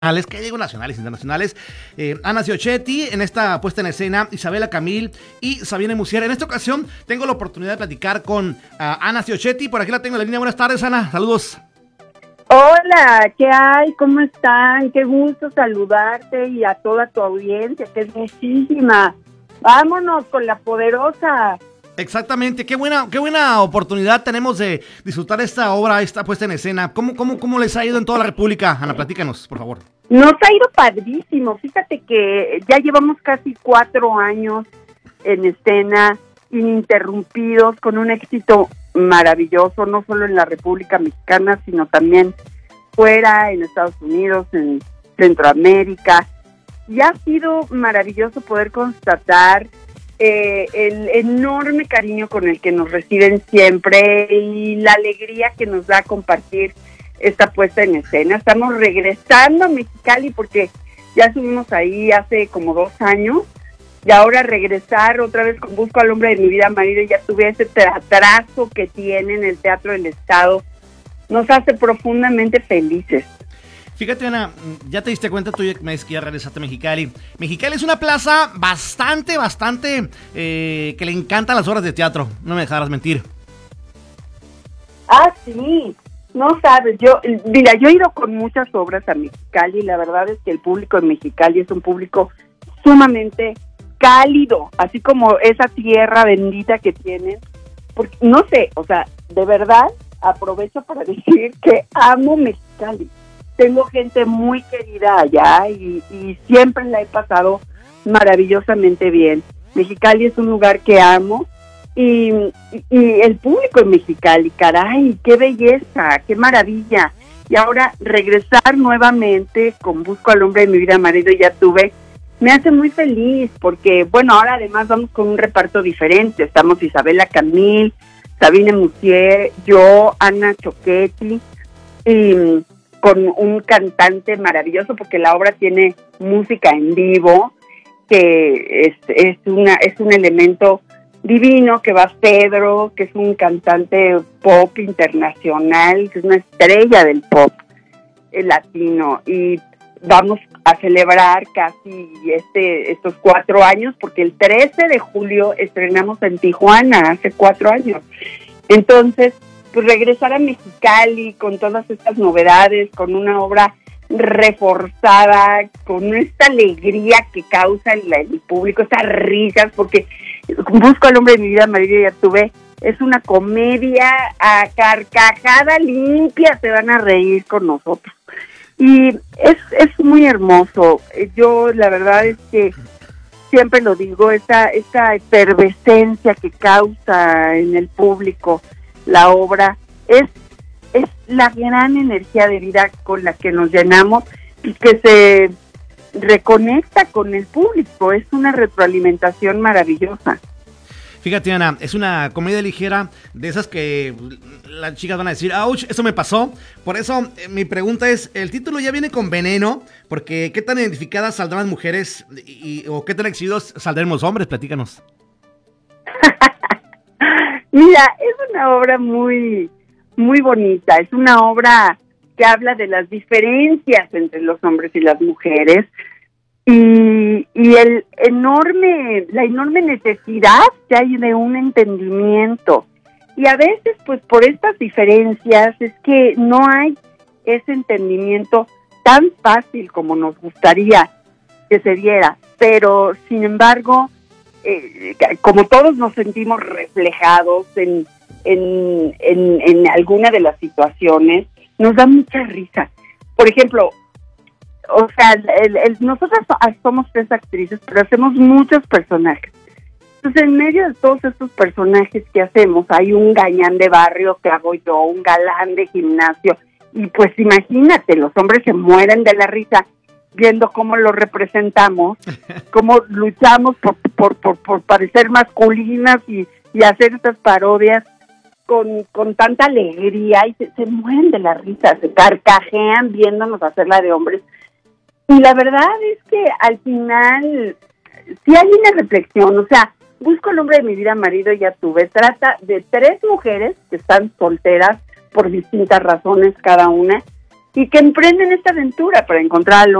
que digo nacionales, internacionales, Ana Ciochetti, en esta puesta en escena, Isabela Camil y Sabine Musier. En esta ocasión tengo la oportunidad de platicar con Ana Ciochetti, por aquí la tengo en la línea. Buenas tardes, Ana, saludos. Hola, ¿qué hay? ¿Cómo están? Qué gusto saludarte y a toda tu audiencia, que es muchísima. Vámonos con la poderosa. Exactamente, qué buena oportunidad tenemos de disfrutar esta obra, esta puesta en escena. ¿Cómo les ha ido en toda la República? Ana, platícanos, por favor. Nos ha ido padrísimo. Fíjate que ya llevamos casi 4 años en escena, ininterrumpidos, con un éxito maravilloso, no solo en la República Mexicana, sino también fuera, en Estados Unidos, en Centroamérica. Y ha sido maravilloso poder constatar el enorme cariño con el que nos reciben siempre y la alegría que nos da compartir esta puesta en escena. Estamos regresando a Mexicali porque ya estuvimos ahí hace como 2 años y ahora regresar otra vez con Busco al hombre de mi vida, marido, ya tuve ese teatrazo que tiene en el Teatro del Estado. Nos hace profundamente felices. Fíjate, Ana, ya te diste cuenta, tú me dices que ya regresaste a Mexicali. Mexicali es una plaza bastante, que le encantan las obras de teatro. No me dejarás mentir. Ah, sí. No sabes, mira, yo he ido con muchas obras a Mexicali y la verdad es que el público en Mexicali es un público sumamente cálido, así como esa tierra bendita que tienen. Porque, no sé, o sea, de verdad aprovecho para decir que amo Mexicali. Tengo gente muy querida allá y siempre la he pasado maravillosamente bien. Mexicali es un lugar que amo y el público en Mexicali, caray, qué belleza, qué maravilla. Y ahora regresar nuevamente con Busco al hombre de mi vida, marido, ya tuve, me hace muy feliz porque, bueno, ahora además vamos con un reparto diferente. Estamos Isabela Camil, Sabine Musier, yo, Ana Ciochetti y con un cantante maravilloso porque la obra tiene música en vivo, que es un elemento divino, que va Pedro, que es un cantante pop internacional, que es una estrella del pop latino, y vamos a celebrar casi estos 4 años, porque el 13 de julio estrenamos en Tijuana, hace 4 años. Entonces, pues regresar a Mexicali con todas estas novedades, con una obra reforzada, con esta alegría que causa el público, estas risas, porque Busco al hombre de mi vida, marido, ya tuve, es una comedia a carcajada limpia, se van a reír con nosotros. Y es muy hermoso. Yo la verdad es que siempre lo digo, esta efervescencia que causa en el público la obra es la gran energía de vida con la que nos llenamos y que se reconecta con el público. Es una retroalimentación maravillosa. Fíjate, Ana, es una comedia ligera, de esas que las chicas van a decir, ¡ouch! Eso me pasó. Por eso mi pregunta es, ¿el título ya viene con veneno? Porque ¿qué tan identificadas saldrán las mujeres o qué tan exhibidos saldremos los hombres? Platícanos. Mira, es una obra muy, muy bonita. Es una obra que habla de las diferencias entre los hombres y las mujeres y la enorme necesidad que hay de un entendimiento. Y a veces, pues por estas diferencias, es que no hay ese entendimiento tan fácil como nos gustaría que se diera. Pero, sin embargo, como todos nos sentimos reflejados en alguna de las situaciones, nos da mucha risa. Por ejemplo, o sea, nosotras somos 3 actrices, pero hacemos muchos personajes. Entonces, en medio de todos estos personajes que hacemos, hay un gañán de barrio que hago yo, un galán de gimnasio, y pues imagínate, los hombres se mueren de la risa viendo cómo lo representamos, cómo luchamos por parecer masculinas y hacer estas parodias con tanta alegría y se mueren de la risa, se carcajean viéndonos hacerla de hombres. Y la verdad es que al final sí hay una reflexión, o sea, Busco al hombre de mi vida, marido, ya tuve, trata de 3 mujeres que están solteras por distintas razones cada una, y que emprenden esta aventura para encontrar al